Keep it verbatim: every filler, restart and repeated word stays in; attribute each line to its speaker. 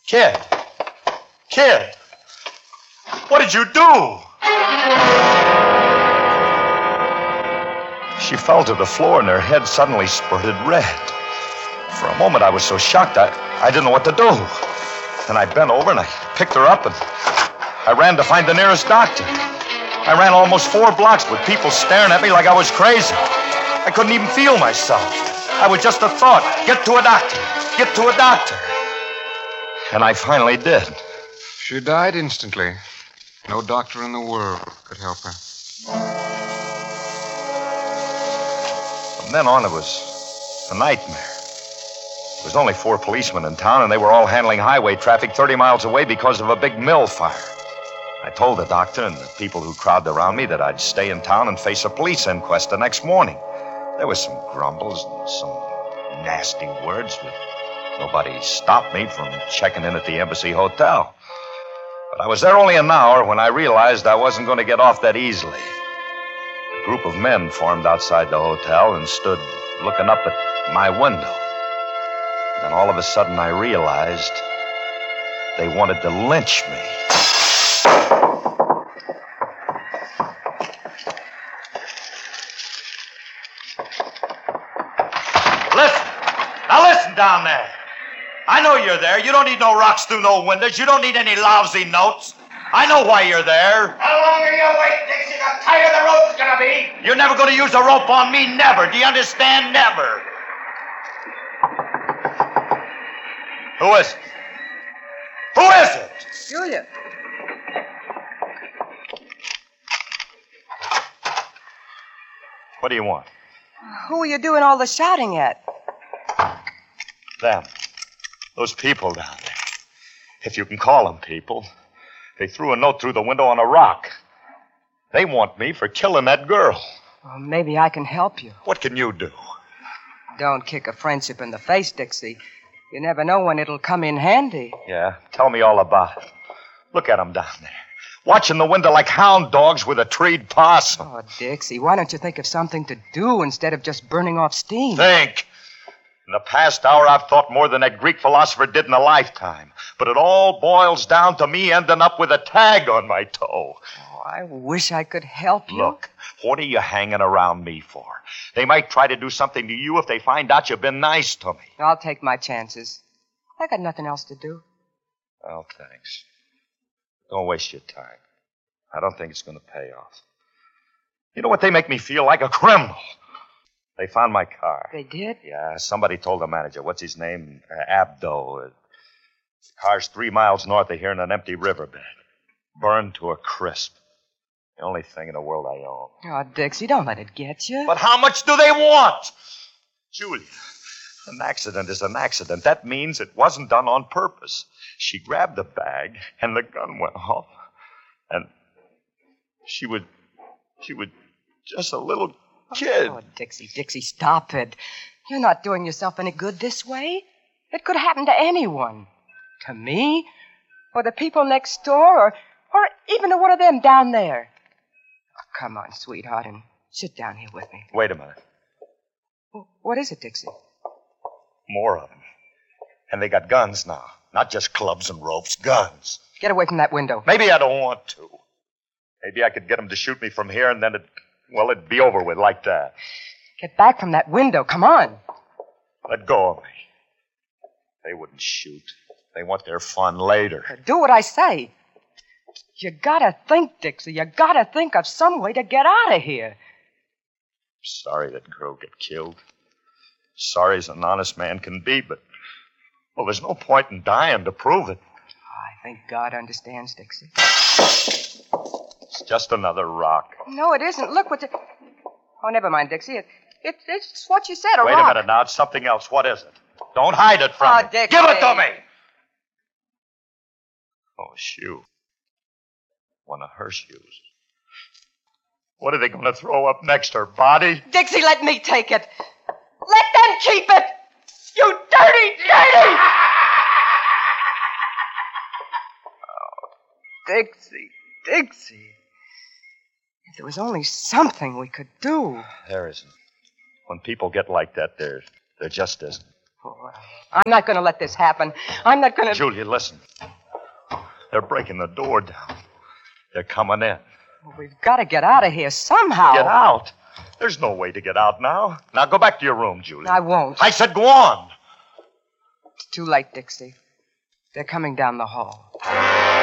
Speaker 1: Kid. Kid. What did you do? She fell to the floor and her head suddenly spurted red. For a moment I was so shocked I, I didn't know what to do. Then I bent over and I picked her up and I ran to find the nearest doctor. I ran almost four blocks with people staring at me like I was crazy. I couldn't even feel myself. I was just a thought. Get to a doctor. Get to a doctor. And I finally did.
Speaker 2: She died instantly. No doctor in the world could help her.
Speaker 1: From then on, it was a nightmare. There was only four policemen in town, and they were all handling highway traffic thirty miles away because of a big mill fire. I told the doctor and the people who crowded around me that I'd stay in town and face a police inquest the next morning. There was some grumbles and some nasty words, but nobody stopped me from checking in at the Embassy Hotel. But I was there only an hour when I realized I wasn't going to get off that easily. A group of men formed outside the hotel and stood looking up at my window. Then all of a sudden I realized they wanted to lynch me. Listen. Now listen down there. I know you're there. You don't need no rocks through no windows. You don't need any lousy notes. I know why you're there.
Speaker 3: How long are you waiting, Dixie? How tight the rope's gonna be?
Speaker 1: You're never going to use a rope on me. Never. Do you understand? Never. Who is it? Who is it?
Speaker 4: Julia.
Speaker 1: What do you want?
Speaker 4: Who are you doing all the shouting at?
Speaker 1: Them. Those people down there. If you can call them people. They threw a note through the window on a rock. They want me for killing that girl.
Speaker 4: Well, maybe I can help you.
Speaker 1: What can you do?
Speaker 4: Don't kick a friendship in the face, Dixie. You never know when it'll come in handy.
Speaker 1: Yeah? Tell me all about it. Look at them down there. Watching the window like hound dogs with a treed possum.
Speaker 4: Oh, Dixie, why don't you think of something to do instead of just burning off steam?
Speaker 1: Think. In the past hour, I've thought more than that Greek philosopher did in a lifetime. But it all boils down to me ending up with a tag on my toe.
Speaker 4: Oh, I wish I could help you.
Speaker 1: Look, what are you hanging around me for? They might try to do something to you if they find out you've been nice to me.
Speaker 4: I'll take my chances. I got nothing else to do.
Speaker 1: Well, thanks. Don't waste your time. I don't think it's going to pay off. You know what? They make me feel like a criminal. They found my car.
Speaker 4: They did?
Speaker 1: Yeah, somebody told the manager. What's his name? Uh, Abdo. Uh, the car's three miles north of here in an empty riverbed. Burned to a crisp. The only thing in the world I own.
Speaker 4: Oh, Dixie, don't let it get you.
Speaker 1: But how much do they want? Julia, an accident is an accident. That means it wasn't done on purpose. She grabbed the bag, and the gun went off. And she was... She was just a little kid.
Speaker 4: Oh, Dixie, Dixie, stop it. You're not doing yourself any good this way. It could happen to anyone. To me, or the people next door, or, or even to one of them down there. Oh, come on, sweetheart, and sit down here with me.
Speaker 1: Wait a minute.
Speaker 4: What is it, Dixie?
Speaker 1: More of them. And they got guns now. Not just clubs and ropes, guns.
Speaker 4: Get away from that window.
Speaker 1: Maybe I don't want to. Maybe I could get them to shoot me from here, and then it, well, it'd be over with like that.
Speaker 4: Get back from that window. Come on.
Speaker 1: Let go of me. They wouldn't shoot. They want their fun later.
Speaker 4: Do what I say. You gotta think, Dixie. You gotta think of some way to get out of here.
Speaker 1: Sorry that girl got killed. Sorry as an honest man can be, but, well, there's no point in dying to prove it.
Speaker 4: I think God understands, Dixie.
Speaker 1: It's just another rock.
Speaker 4: No, it isn't. Look what you... Oh, never mind, Dixie. It, it, it's what you said, a
Speaker 1: Wait
Speaker 4: rock.
Speaker 1: a minute now. It's something else. What is it? Don't hide it from
Speaker 4: Oh,
Speaker 1: me.
Speaker 4: Dixie.
Speaker 1: Give it to me! Oh, a shoe. One of her shoes. What are they going to throw up next? Her body?
Speaker 4: Dixie, let me take it. Let them keep it. You dirty, dirty! Oh, Dixie, Dixie. If there was only something we could do.
Speaker 1: There isn't. When people get like that, there, there just isn't.
Speaker 4: Oh, well, I'm not going to let this happen. I'm not going to...
Speaker 1: Julia, listen. They're breaking the door down. They're coming in.
Speaker 4: Well, we've got to get out of here somehow.
Speaker 1: Get out? There's no way to get out now. Now go back to your room, Julia.
Speaker 4: I won't.
Speaker 1: I said go on.
Speaker 4: It's too late, Dixie. They're coming down the hall.